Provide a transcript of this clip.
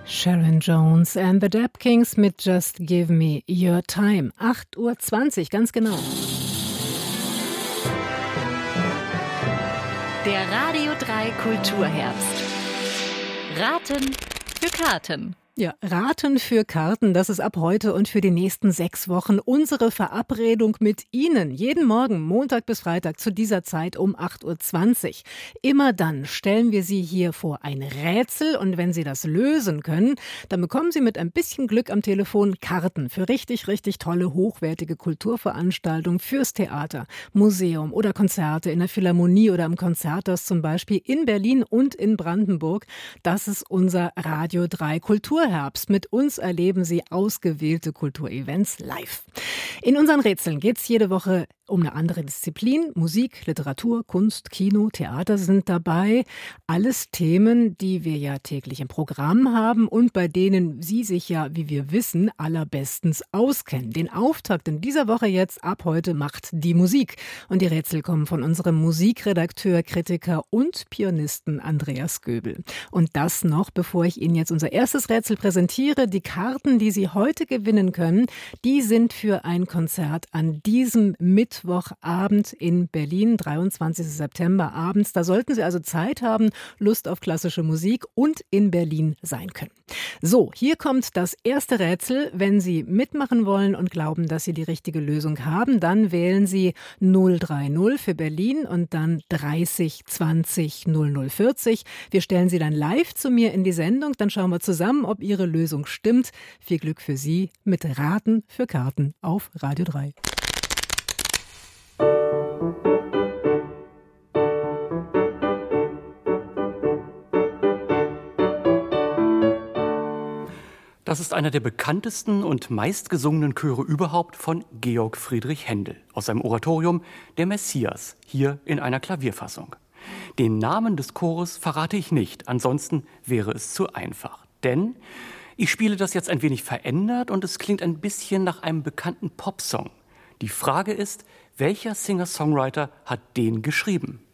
Sharon Jones and the Dap Kings mit Just Give Me Your Time. 8:20 Uhr, ganz genau. Der Radio 3 Kulturherbst. Raten für Karten. Ja, Raten für Karten, das ist ab heute und für die nächsten 6 Wochen unsere Verabredung mit Ihnen. Jeden Morgen, Montag bis Freitag zu dieser Zeit um 8:20 Uhr. Immer dann stellen wir Sie hier vor ein Rätsel und wenn Sie das lösen können, dann bekommen Sie mit ein bisschen Glück am Telefon Karten für richtig, richtig tolle, hochwertige Kulturveranstaltungen fürs Theater, Museum oder Konzerte in der Philharmonie oder im Konzerthaus zum Beispiel in Berlin und in Brandenburg. Das ist unser Radio 3 Kulturherbst. Mit uns erleben Sie ausgewählte Kulturevents live. In unseren Rätseln geht es jede Woche um eine andere Disziplin. Musik, Literatur, Kunst, Kino, Theater sind dabei. Alles Themen, die wir ja täglich im Programm haben und bei denen Sie sich ja, wie wir wissen, allerbestens auskennen. Den Auftakt in dieser Woche jetzt ab heute macht die Musik. Und die Rätsel kommen von unserem Musikredakteur, Kritiker und Pianisten Andreas Göbel. Und das noch, bevor ich Ihnen jetzt unser erstes Rätsel präsentiere. Die Karten, die Sie heute gewinnen können, die sind für ein Konzert an diesem Mittwochabend in Berlin, 23. September abends. Da sollten Sie also Zeit haben, Lust auf klassische Musik und in Berlin sein können. So, hier kommt das erste Rätsel. Wenn Sie mitmachen wollen und glauben, dass Sie die richtige Lösung haben, dann wählen Sie 030 für Berlin und dann 30 20 0040. Wir stellen Sie dann live zu mir in die Sendung. Dann schauen wir zusammen, ob Ihre Lösung stimmt. Viel Glück für Sie mit Raten für Karten auf Radio 3. Das ist einer der bekanntesten und meistgesungenen Chöre überhaupt von Georg Friedrich Händel aus seinem Oratorium Der Messias, hier in einer Klavierfassung. Den Namen des Chores verrate ich nicht, ansonsten wäre es zu einfach. Denn ich spiele das jetzt ein wenig verändert und es klingt ein bisschen nach einem bekannten Popsong. Die Frage ist, welcher Singer-Songwriter hat den geschrieben?